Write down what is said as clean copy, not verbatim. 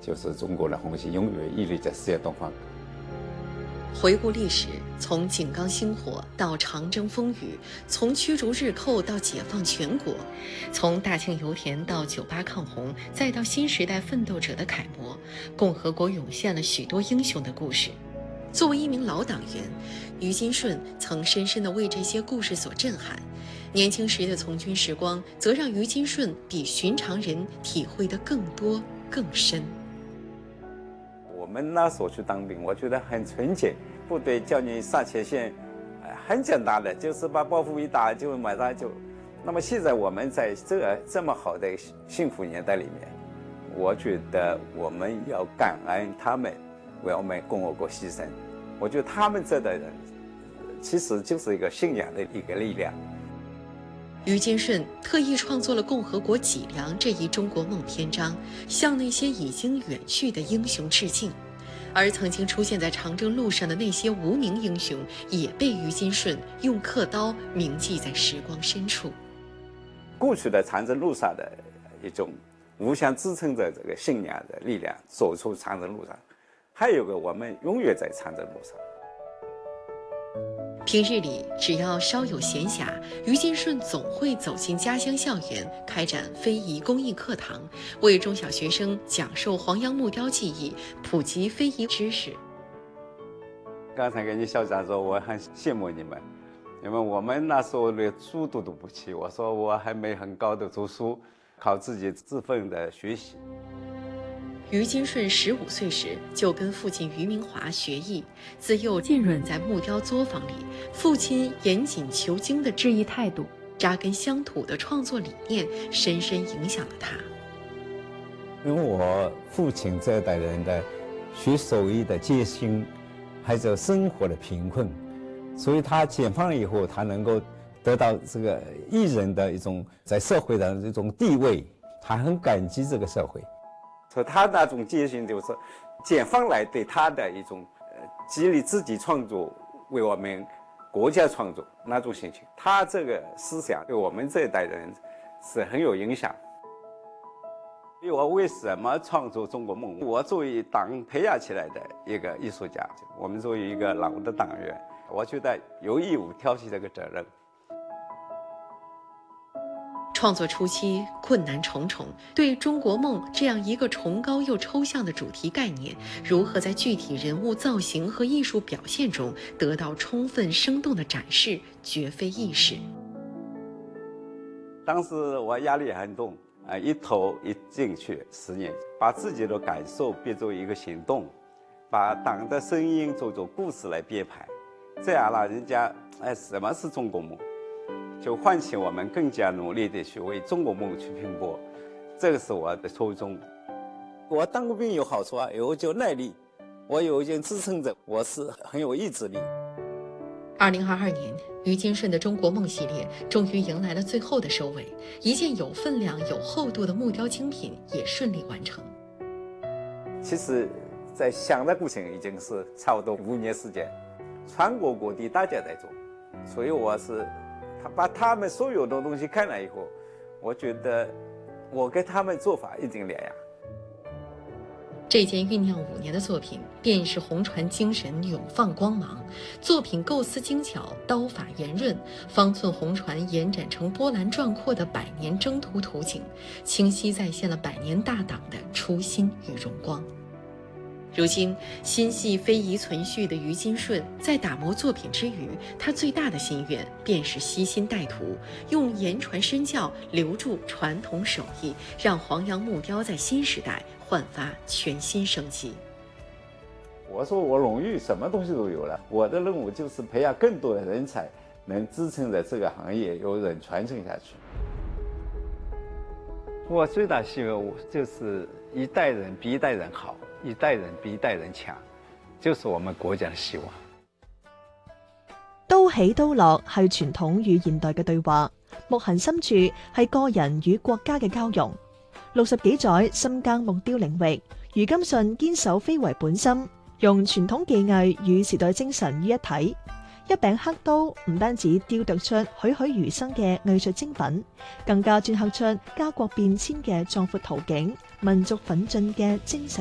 就是中国的红旗永远屹立在世界东方。 回顾历史，从井冈星火到长征风雨，从驱逐日寇到解放全国，从大庆油田到98抗洪，再到新时代奋斗者的楷模，共和国涌现了许多英雄的故事。作为一名老党员，于金顺曾深深地为这些故事所震撼。年轻时的从军时光，则让于金顺比寻常人体会得更多更深。 我们那时候去当兵，我觉得很纯洁，部队叫你上前线，很简单的，就是把包袱一打就马上就。那么现在我们在这么好的幸福年代里面，我觉得我们要感恩他们为我们共和国牺牲。我觉得他们这代人其实就是一个信仰的一个力量。 于金顺特意创作了《共和国脊梁》这一中国梦篇章，向那些已经远去的英雄致敬。而曾经出现在长征路上的那些无名英雄，也被于金顺用刻刀铭记在时光深处。 过去的长征路上的一种互相支撑着这个信仰的力量，走出长征路上。还有个，我们永远在长征路上。 平日里，只要稍有闲暇，于金顺总会走进家乡校园，开展非遗公益课堂，为中小学生讲授黄杨木雕技艺，普及非遗知识。 刚才跟你校长说，我很羡慕你们，因为我们那时候连书都读不起。我说我还没很高的读书，靠自己自奋的学习。 于金顺15岁时就跟父亲于明华学艺，自幼浸润在木雕作坊里，父亲严谨求精的质疑态度，扎根乡土的创作理念，深深影响了他。 因为我父亲这一代人的学手艺的戒心，还有生活的贫困，所以他解放了以后，他能够得到这个艺人的一种在社会上的一种地位，他很感激这个社会。所以他那种戒心就是解放来对他的一种激励自己创作，为我们国家创作那种心情。他这个思想对我们这一代人是很有影响。我为什么创作中国梦？我作为党培养起来的一个艺术家，我们作为一个老的党员，我觉得有义务挑起这个责任。 创作初期困难重重，对中国梦这样一个崇高又抽象的主题概念，如何在具体人物造型和艺术表现中得到充分生动的展示，绝非易事。 当时我压力很重一头一进去10年，把自己的感受变作一个行动，把党的声音做故事来编排，这样让人家什么是中国梦，就唤起我们更加努力的去为中国梦去拼搏，这个是我的初衷。我当过兵有好处有就耐力，我有一件支撑着，我是很有意志力。 2022年，于金顺的中国梦系列终于迎来了最后的收尾，一件有分量、有厚度的木雕精品也顺利完成。 其实，在想的过程已经是差不多5年时间，全国各地大家在做，所以我是把他们所有的东西看了以后，我觉得我跟他们做法一定两样。 这件酝酿5年的作品，便是红船精神永放光芒。作品构思精巧，刀法圆润，方寸红船延展成波澜壮阔的100年征途图景，清晰再现了100年大党的初心与荣光。如今心系非遗存续的于金顺，在打磨作品之余，他最大的心愿便是悉心带徒，用言传身教留住传统手艺，让黄杨木雕在新时代焕发全新生机。 我说我荣誉什么东西都有了，我的任务就是培养更多的人才，能支撑着这个行业有人传承下去。我最大希望就是一代人比一代人好，一代人比一代人強，就是我們國家嘅希望。 刀起刀落係傳統與現代嘅對話，木痕深處係個人與國家嘅交融。60幾載深耕木雕領域，余金順堅守非遺本心，用傳統技藝與時代精神於一體。一柄黑刀唔單止雕琢出栩栩如生嘅藝術精品，更加鐫刻出家國變遷嘅壯闊圖景、民族奮進嘅精神